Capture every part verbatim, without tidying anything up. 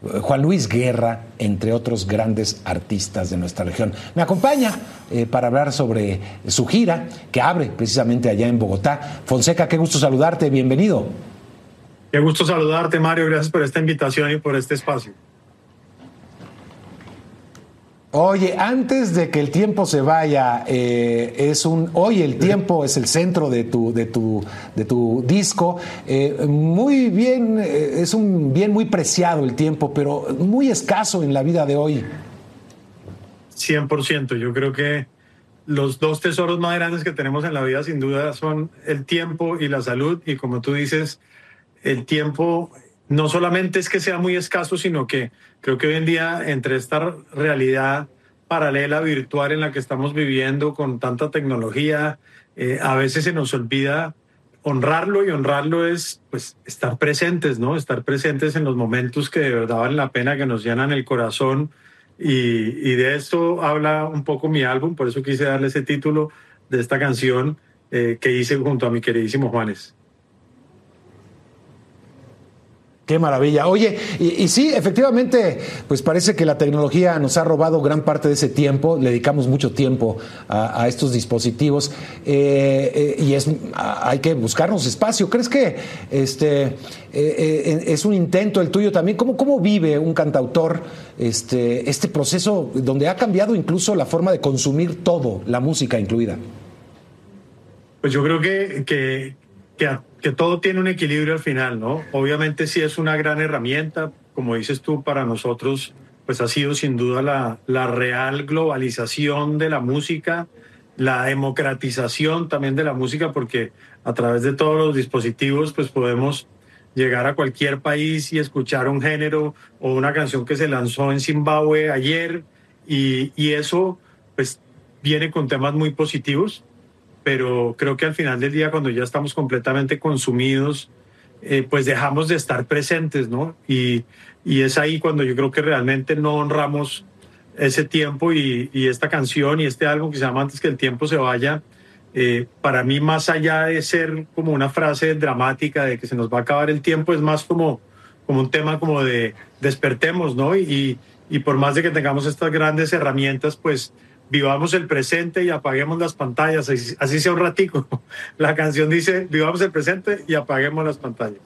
Juan Luis Guerra, entre otros grandes artistas de nuestra región. Me acompaña eh, para hablar sobre su gira que abre precisamente allá en Bogotá. Fonseca, qué gusto saludarte, bienvenido. Qué gusto saludarte, Mario, gracias por esta invitación y por este espacio. Oye, antes de que el tiempo se vaya, eh, es un hoy el tiempo es el centro de tu de tu de tu disco. Eh, muy bien, eh, es un bien muy preciado el tiempo, pero muy escaso en la vida de hoy. cien por ciento. Yo creo que los dos tesoros más grandes que tenemos en la vida, sin duda, son el tiempo y la salud. Y como tú dices, el tiempo no solamente es que sea muy escaso, sino que creo que hoy en día, entre esta realidad paralela virtual en la que estamos viviendo con tanta tecnología, eh, a veces se nos olvida honrarlo, y honrarlo es pues estar presentes, ¿no? Estar presentes en los momentos que de verdad valen la pena, que nos llenan el corazón. Y, y de esto habla un poco mi álbum, por eso quise darle ese título de esta canción eh, que hice junto a mi queridísimo Juanes. Qué maravilla. Oye, y, y sí, efectivamente, pues parece que la tecnología nos ha robado gran parte de ese tiempo. Le dedicamos mucho tiempo a, a estos dispositivos eh, eh, y es hay que buscarnos espacio. ¿Crees que este eh, eh, es un intento el tuyo también? ¿Cómo, cómo vive un cantautor este, este proceso donde ha cambiado incluso la forma de consumir todo, la música incluida? Pues yo creo que... que... Que, que todo tiene un equilibrio al final, ¿no? Obviamente sí es una gran herramienta, como dices tú, para nosotros, pues ha sido sin duda la, la real globalización de la música, la democratización también de la música, porque a través de todos los dispositivos, pues podemos llegar a cualquier país y escuchar un género o una canción que se lanzó en Zimbabue ayer, y, y eso, pues, viene con temas muy positivos. Pero creo que al final del día, cuando ya estamos completamente consumidos, eh, pues dejamos de estar presentes, ¿no? Y, y es ahí cuando yo creo que realmente no honramos ese tiempo, y, y esta canción y este álbum que se llama Antes que el tiempo se vaya, eh, para mí, más allá de ser como una frase dramática de que se nos va a acabar el tiempo, es más como, como un tema como de despertemos, ¿no? Y, y por más de que tengamos estas grandes herramientas, pues vivamos el presente y apaguemos las pantallas, así sea un ratico. La canción dice, vivamos el presente y apaguemos las pantallas.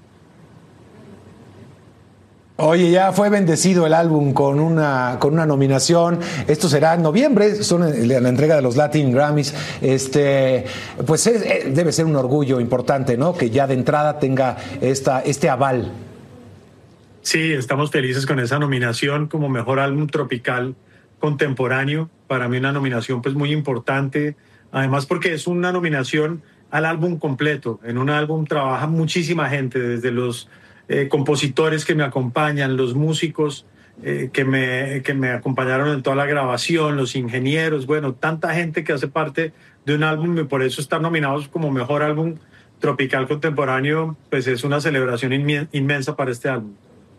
Oye, ya fue bendecido el álbum con una, con una nominación. Esto será en noviembre, son la entrega de los Latin Grammys. Este, pues es, debe ser un orgullo importante, ¿no? Que ya de entrada tenga esta, este aval. Sí, estamos felices con esa nominación como mejor álbum tropical contemporáneo. Para mí una nominación pues muy importante, además porque es una nominación al álbum completo. En un álbum trabaja muchísima gente, desde los eh, compositores que me acompañan, los músicos eh, que, me, que me acompañaron en toda la grabación, los ingenieros, bueno, tanta gente que hace parte de un álbum, y por eso estar nominados como mejor álbum tropical contemporáneo, pues es una celebración inmensa para este álbum.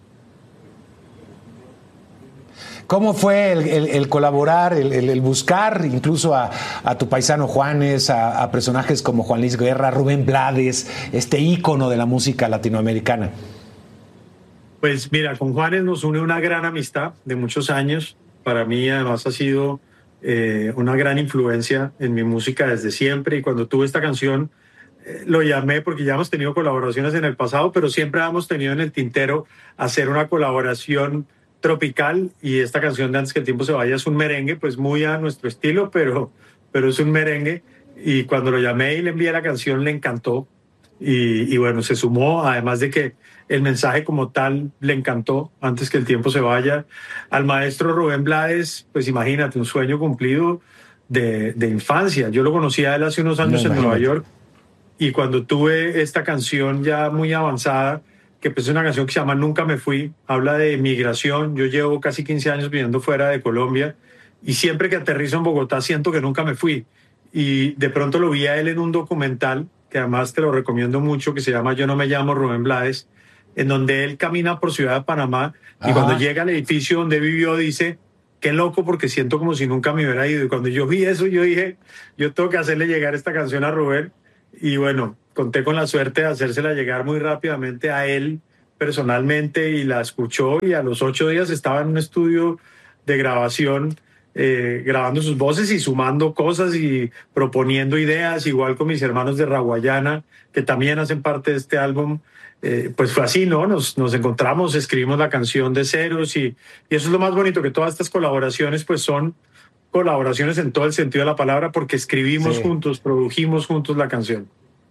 ¿Cómo fue el, el, el colaborar, el, el, el buscar incluso a, a tu paisano Juanes, a, a personajes como Juan Luis Guerra, Rubén Blades, este ícono de la música latinoamericana? Pues mira, con Juanes nos une una gran amistad de muchos años. Para mí además ha sido eh, una gran influencia en mi música desde siempre, y cuando tuve esta canción eh, lo llamé porque ya hemos tenido colaboraciones en el pasado, pero siempre hemos tenido en el tintero hacer una colaboración tropical, y esta canción de Antes que el tiempo se vaya es un merengue, pues muy a nuestro estilo, pero, pero es un merengue. Y cuando lo llamé y le envié la canción, le encantó, y, y bueno, se sumó, además de que el mensaje como tal le encantó, Antes que el tiempo se vaya. Al maestro Rubén Blades, pues imagínate, un sueño cumplido de, de infancia. Yo lo conocí a él hace unos años no, en Nueva York, y cuando tuve esta canción ya muy avanzada, que pues es una canción que se llama Nunca me fui, habla de migración. Yo llevo casi quince años viviendo fuera de Colombia, y siempre que aterrizo en Bogotá siento que nunca me fui. Y de pronto lo vi a él en un documental, que además te lo recomiendo mucho, que se llama Yo no me llamo Rubén Blades, en donde él camina por Ciudad de Panamá. Ajá. Y cuando llega al edificio donde vivió dice, qué loco, porque siento como si nunca me hubiera ido. Y cuando yo vi eso, yo dije, yo tengo que hacerle llegar esta canción a Rubén. Y bueno, conté con la suerte de hacérsela llegar muy rápidamente a él, personalmente y la escuchó, y a los ocho días estaba en un estudio de grabación eh, grabando sus voces y sumando cosas y proponiendo ideas, igual con mis hermanos de Raguayana, que también hacen parte de este álbum. Eh, pues fue así, ¿no? Nos, nos encontramos, escribimos la canción de ceros y, y eso es lo más bonito, que todas estas colaboraciones pues son colaboraciones en todo el sentido de la palabra, porque escribimos Sí. juntos, produjimos juntos la canción.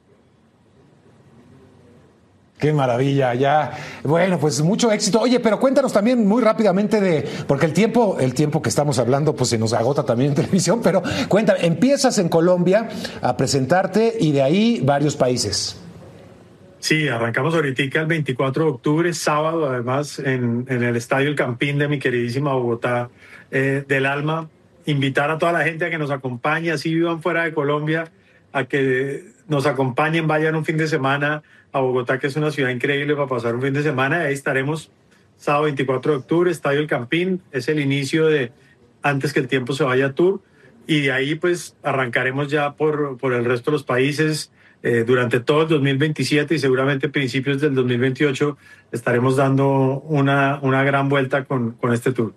Qué maravilla, ya. Bueno, pues mucho éxito. Oye, pero cuéntanos también muy rápidamente de, porque el tiempo, el tiempo que estamos hablando, pues se nos agota también en televisión, pero cuéntame, empiezas en Colombia a presentarte y de ahí varios países. Sí, arrancamos ahorita el veinticuatro de octubre, sábado, además, en, en el Estadio El Campín de mi queridísima Bogotá eh, del Alma. Invitar a toda la gente a que nos acompañe, así vivan fuera de Colombia, a que nos acompañen, vayan un fin de semana a Bogotá, que es una ciudad increíble para pasar un fin de semana. Ahí estaremos sábado veinticuatro de octubre, Estadio El Campín. Es el inicio de Antes que el tiempo se vaya tour. Y de ahí pues arrancaremos ya por, por el resto de los países. Eh, durante todo el dos mil veintisiete y seguramente principios del dos mil veintiocho estaremos dando una, una gran vuelta con, con este tour.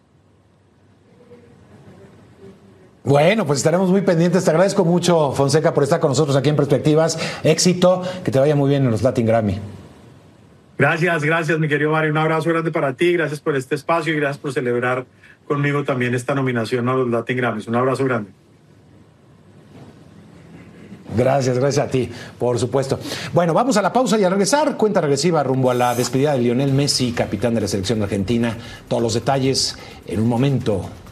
Bueno, pues estaremos muy pendientes. Te agradezco mucho, Fonseca, por estar con nosotros aquí en Perspectivas. Éxito, que te vaya muy bien en los Latin Grammy. Gracias, gracias, mi querido Mario. Un abrazo grande para ti. Gracias por este espacio y gracias por celebrar conmigo también esta nominación a los Latin Grammys. Un abrazo grande. Gracias, gracias a ti, por supuesto. Bueno, vamos a la pausa y a regresar. Cuenta regresiva rumbo a la despedida de Lionel Messi, capitán de la selección de Argentina. Todos los detalles en un momento.